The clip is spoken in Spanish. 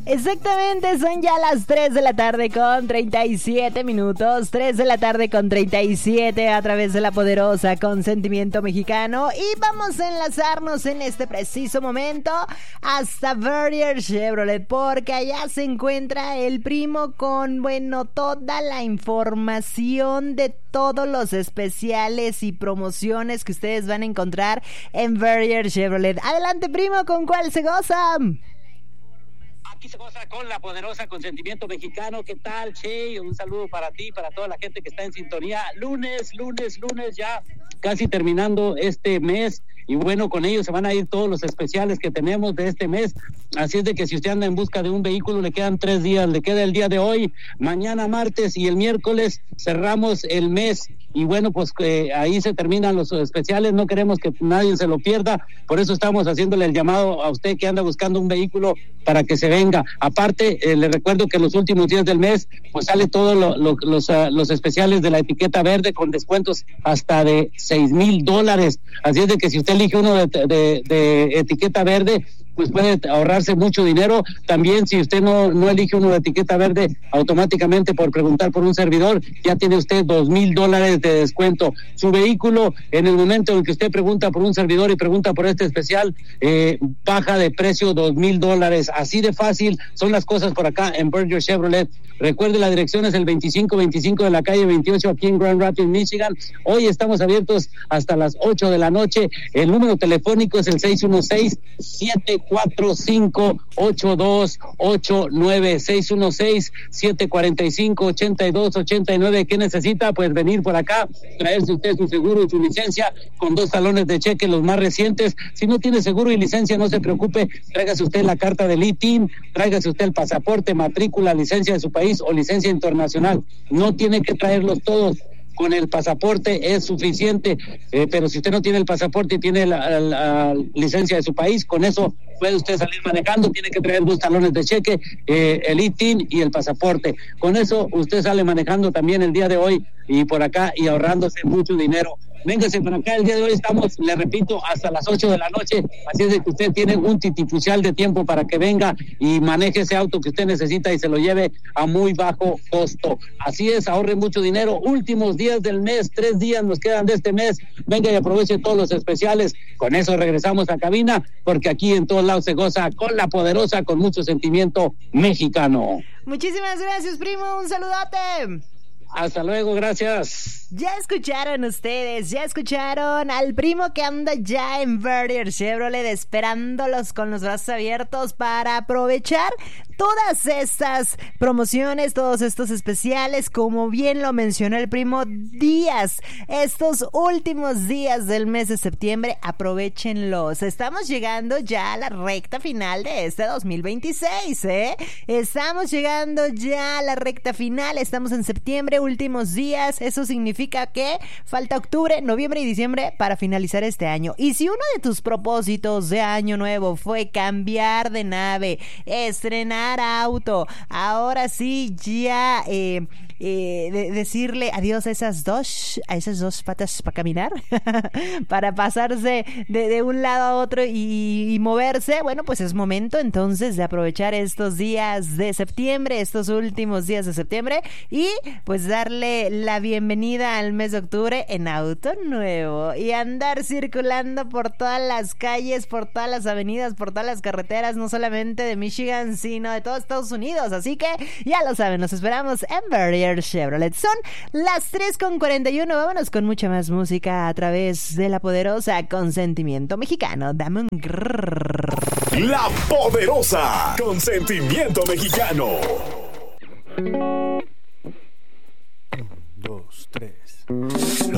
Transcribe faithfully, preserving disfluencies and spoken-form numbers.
Exactamente, son ya las tres de la tarde con treinta y siete minutos, tres de la tarde con treinta y siete a través de la poderosa Consentimiento Mexicano, y vamos a enlazarnos en este preciso momento hasta Verrier Chevrolet, porque allá se encuentra el primo con, bueno, toda la información de todos los especiales y promociones que ustedes van a encontrar en Verrier Chevrolet. Adelante, primo, ¿con cuál se goza? Aquí se goza con la poderosa Consentimiento Mexicano. ¿Qué tal, Che? Un saludo para ti, para toda la gente que está en sintonía. Lunes, lunes, lunes, ya casi terminando este mes. Y bueno, con ellos se van a ir todos los especiales que tenemos de este mes. Así es de que si usted anda en busca de un vehículo, le quedan tres días. Le queda el día de hoy, mañana martes y el miércoles cerramos el mes. Y bueno, pues eh, ahí se terminan los especiales. No queremos que nadie se lo pierda. Por eso estamos haciéndole el llamado a usted que anda buscando un vehículo para que se venga. Aparte, eh, le recuerdo que los últimos días del mes, pues sale todos lo, lo, los, uh, los especiales de la etiqueta verde con descuentos hasta de seis mil dólares. Así es de que si usted elige uno de, de, de etiqueta verde, pues puede ahorrarse mucho dinero. También si usted no, no elige uno de etiqueta verde, automáticamente por preguntar por un servidor, ya tiene usted dos mil dólares de descuento. Su vehículo, en el momento en que usted pregunta por un servidor y pregunta por este especial, eh, baja de precio dos mil dólares. Así de fácil son las cosas por acá en Verrier Chevrolet. Recuerde, la dirección es el veinticinco veinticinco de la calle veintiocho aquí en Grand Rapids, Michigan. Hoy estamos abiertos hasta las ocho de la noche. El número telefónico es el seis uno seis, siete cuatro cinco, ocho dos ocho nueve, seis uno seis, siete cuatro cinco, ocho dos ocho nueve. ¿Qué necesita? Pues venir por acá, traerse usted su seguro y su licencia con dos talones de cheque, los más recientes. Si no tiene seguro y licencia, no se preocupe, tráigase usted la carta del I T I N, tráigase usted el pasaporte, matrícula, licencia de su país o licencia internacional. No tiene que traerlos todos. Con el pasaporte es suficiente, eh, pero si usted no tiene el pasaporte y tiene la, la, la licencia de su país, con eso puede usted salir manejando. Tiene que traer dos talones de cheque, eh, el I T I N y el pasaporte. Con eso usted sale manejando también el día de hoy y por acá y ahorrándose mucho dinero. Véngase para acá, el día de hoy estamos, le repito, hasta las ocho de la noche, así es de que usted tiene un titipucial de tiempo para que venga y maneje ese auto que usted necesita y se lo lleve a muy bajo costo. Así es, ahorre mucho dinero. Últimos días del mes, tres días nos quedan de este mes. Venga y aproveche todos los especiales. Con eso regresamos a cabina, porque aquí en todos lados se goza con la poderosa, con mucho sentimiento mexicano. Muchísimas gracias, primo, un saludote. Hasta luego, gracias. Ya escucharon ustedes, ya escucharon al primo que anda ya en Verrier Chevrolet esperándolos con los brazos abiertos para aprovechar todas estas promociones, todos estos especiales, como bien lo mencionó el primo, días, estos últimos días del mes de septiembre, aprovechenlos. Estamos llegando ya a la recta final de este dos mil veintiséis, ¿eh? Estamos llegando ya a la recta final, estamos en septiembre, últimos días. Eso significa que falta octubre, noviembre y diciembre para finalizar este año. Y si uno de tus propósitos de año nuevo fue cambiar de nave, estrenar auto, ahora sí ya eh, eh, de decirle adiós a esas dos a esas dos patas para caminar para pasarse de, de un lado a otro y, y moverse, bueno, pues es momento entonces de aprovechar estos días de septiembre, estos últimos días de septiembre, y pues darle la bienvenida al mes de octubre en auto nuevo y andar circulando por todas las calles, por todas las avenidas, por todas las carreteras, no solamente de Michigan, sino de todo Estados Unidos. Así que ya lo saben, nos esperamos en Verrier Chevrolet. Son las tres con cuarenta y uno. Vámonos con mucha más música a través de la poderosa Consentimiento Mexicano. Dame un grrr. La poderosa Consentimiento Mexicano. Dos, tres.